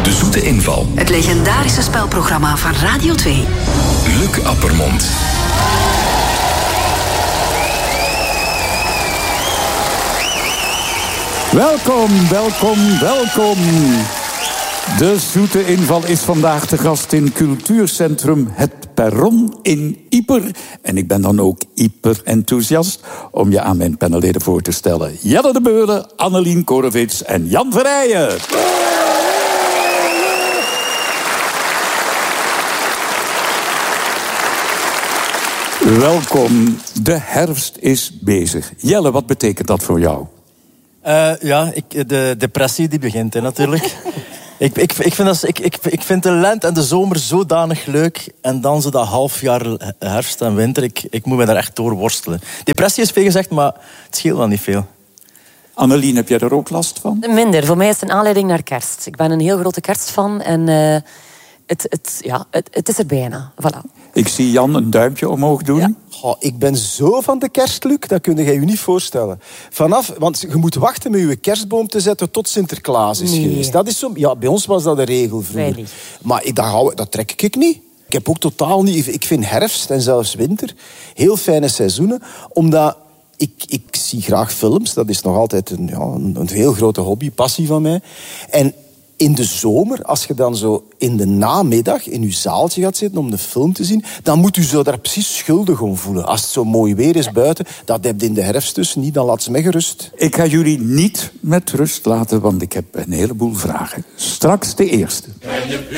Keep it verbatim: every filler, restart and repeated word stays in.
De Zoete Inval. Het legendarische spelprogramma van Radio twee. Luc Appermond. Welkom, welkom, welkom. De Zoete Inval is vandaag te gast in cultuurcentrum Het Perron in Ieper. En ik ben dan ook Ieper-enthousiast om je aan mijn panelleden voor te stellen. Jelle de Beulen, Annelien Korevits en Jan Verrijen. Welkom, de herfst is bezig. Jelle, wat betekent dat voor jou? Uh, ja, ik, de depressie die begint, hè, natuurlijk. ik, ik, ik, vind dat, ik, ik, ik vind de lente en de zomer zodanig leuk. En dan zo dat half jaar herfst en winter. Ik, ik moet me daar echt door worstelen. Depressie is veel gezegd, maar het scheelt wel niet veel. Annelien, heb jij er ook last van? Minder. Voor mij is het een aanleiding naar kerst. Ik ben een heel grote kerstfan. En uh, het, het, ja, het, het is er bijna. Voilà. Ik zie Jan een duimpje omhoog doen. Ja. Oh, ik ben zo van de kerst, Luc, dat kun je je niet voorstellen. Vanaf, want je moet wachten met je kerstboom te zetten tot Sinterklaas is nee. geweest. Dat is zo, ja, bij ons was dat een regel vroeger. Niet. Maar ik, dat, hou, dat trek ik niet. Ik heb ook totaal niet... Ik vind herfst en zelfs winter heel fijne seizoenen, omdat... Ik, ik zie graag films, dat is nog altijd een, ja, een, een heel grote hobby, passie van mij. En in de zomer, als je dan zo in de namiddag in je zaaltje gaat zitten om de film te zien, dan moet je zo daar precies schuldig om voelen. Als het zo mooi weer is buiten, dat heb je in de herfst dus niet, dan laat ze mij gerust. Ik ga jullie niet met rust laten, want ik heb een heleboel vragen. Straks de eerste.